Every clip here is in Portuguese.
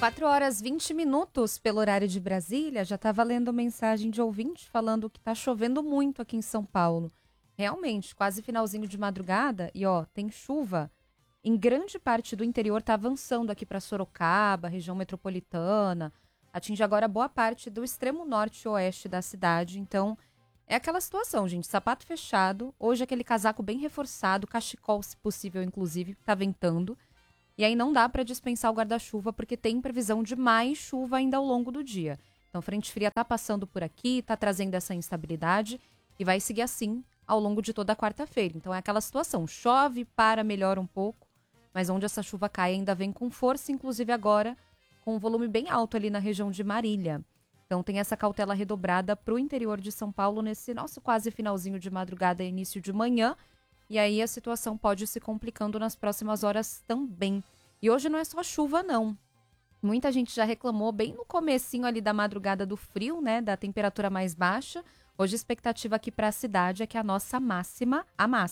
4h20 pelo horário de Brasília. Já estava lendo mensagem de ouvinte falando que está chovendo muito aqui em São Paulo. Realmente, quase finalzinho de madrugada e tem chuva. Em grande parte do interior está avançando aqui para Sorocaba, região metropolitana. Atinge agora boa parte do extremo norte e oeste da cidade. Então, é aquela situação, gente. Sapato fechado. Hoje aquele casaco bem reforçado, cachecol, se possível, inclusive, está ventando. E aí não dá para dispensar o guarda-chuva porque tem previsão de mais chuva ainda ao longo do dia. Então, frente fria está passando por aqui, está trazendo essa instabilidade e vai seguir assim ao longo de toda a quarta-feira. Então, é aquela situação. Chove, para, melhora um pouco, mas onde essa chuva cai ainda vem com força, inclusive agora com um volume bem alto ali na região de Marília. Então, tem essa cautela redobrada para o interior de São Paulo nesse nosso quase finalzinho de madrugada e início de manhã. E aí a situação pode se complicando nas próximas horas também. E hoje não é só chuva, não. Muita gente já reclamou bem no comecinho ali da madrugada do frio, né? Da temperatura mais baixa. Hoje a expectativa aqui para a cidade é que a nossa máxima,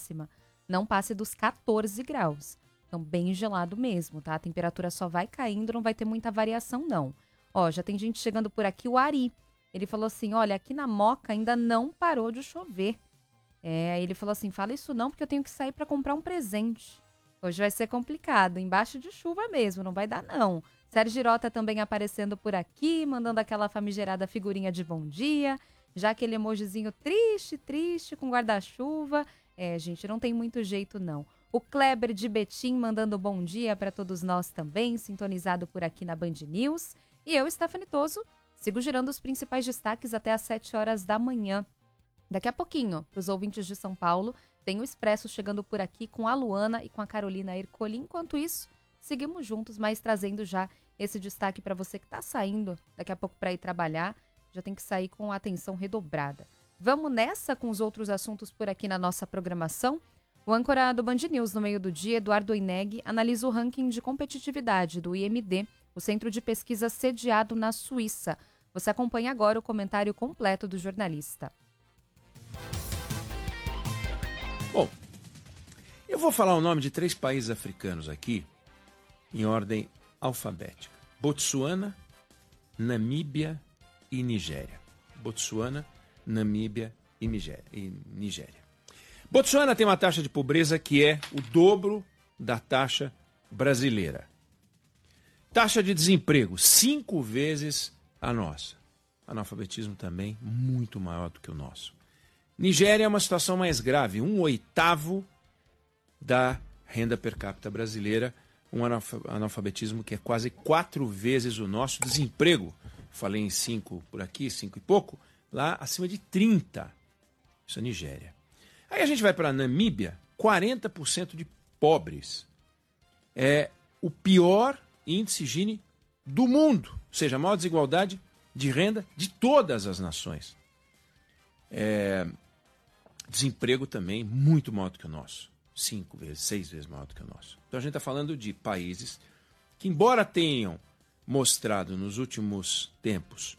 não passe dos 14 graus. Então bem gelado mesmo, tá? A temperatura só vai caindo, não vai ter muita variação, não. Já tem gente chegando por aqui, o Ari. Ele falou assim, olha, aqui na Moca ainda não parou de chover. Aí ele falou assim, fala isso não porque eu tenho que sair para comprar um presente. Hoje vai ser complicado, embaixo de chuva mesmo, não vai dar não. Sérgio Girota também aparecendo por aqui, mandando aquela famigerada figurinha de bom dia, já aquele emojizinho triste com guarda-chuva. Gente, não tem muito jeito não. O Kleber de Betim mandando bom dia para todos nós também, sintonizado por aqui na Band News. E eu, Stephanie Toso, sigo girando os principais destaques até às 7 horas da manhã. Daqui a pouquinho, para os ouvintes de São Paulo, tem o Expresso chegando por aqui com a Luana e com a Carolina Ercolim. Enquanto isso, seguimos juntos, mas trazendo já esse destaque para você que está saindo daqui a pouco para ir trabalhar. Já tem que sair com atenção redobrada. Vamos nessa com os outros assuntos por aqui na nossa programação? O âncora do Band News no meio do dia, Eduardo Oineg, analisa o ranking de competitividade do IMD, o centro de pesquisa sediado na Suíça. Você acompanha agora o comentário completo do jornalista. Bom, eu vou falar o nome de 3 países africanos aqui, em ordem alfabética. Botsuana, Namíbia e Nigéria. Botsuana, Namíbia e Nigéria. Botsuana tem uma taxa de pobreza que é o dobro da taxa brasileira. Taxa de desemprego, 5 vezes a nossa. Analfabetismo também muito maior do que o nosso. Nigéria é uma situação mais grave, 1/8 da renda per capita brasileira, um analfabetismo que é quase 4 vezes o nosso. Desemprego, falei em 5 por aqui, 5 e pouco, lá acima de 30. Isso é Nigéria. Aí a gente vai para a Namíbia, 40% de pobres. É o pior índice Gini do mundo, ou seja, a maior desigualdade de renda de todas as nações. Desemprego também muito maior do que o nosso. 5 vezes, 6 vezes maior do que o nosso. Então a gente está falando de países que, embora tenham mostrado nos últimos tempos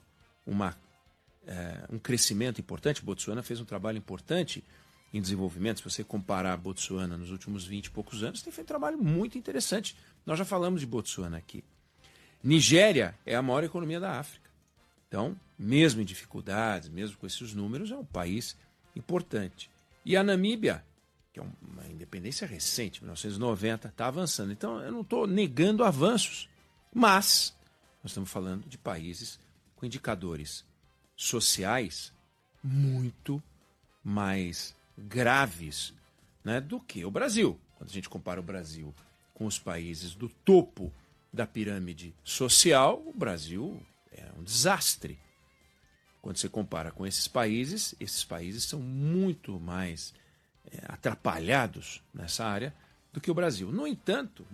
um crescimento importante, Botsuana fez um trabalho importante em desenvolvimento. Se você comparar Botsuana nos últimos 20 e poucos anos, tem feito um trabalho muito interessante. Nós já falamos de Botsuana aqui. Nigéria é a maior economia da África. Então, mesmo em dificuldades, mesmo com esses números, é um país importante. E a Namíbia, que é uma independência recente, 1990, está avançando. Então, eu não estou negando avanços, mas nós estamos falando de países com indicadores sociais muito mais graves, né, do que o Brasil. Quando a gente compara o Brasil com os países do topo da pirâmide social, o Brasil é um desastre. Quando você compara com esses países são muito mais atrapalhados nessa área do que o Brasil. No entanto,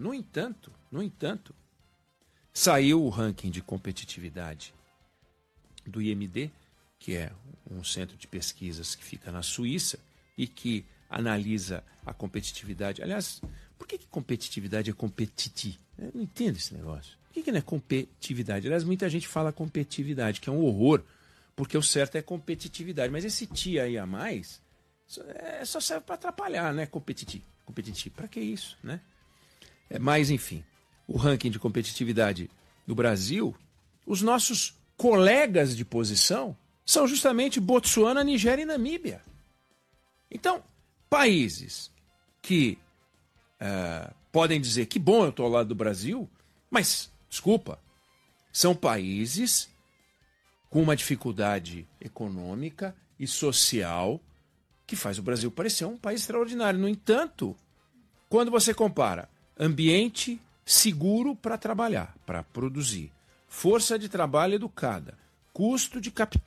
saiu o ranking de competitividade do IMD, que é um centro de pesquisas que fica na Suíça e que analisa a competitividade. Aliás, por que competitividade é competitivo? Eu não entendo esse negócio. Por que não é competitividade? Aliás, muita gente fala competitividade, que é um horror, porque o certo é competitividade. Mas esse ti aí a mais só serve para atrapalhar, né? Competitivo. Para que isso, né? Mas, enfim, o ranking de competitividade do Brasil, os nossos colegas de posição são justamente Botsuana, Nigéria e Namíbia. Então, países que podem dizer que bom eu estou ao lado do Brasil, mas, desculpa, são países com uma dificuldade econômica e social que faz o Brasil parecer um país extraordinário. No entanto, quando você compara ambiente seguro para trabalhar, para produzir, força de trabalho educada, custo de capital,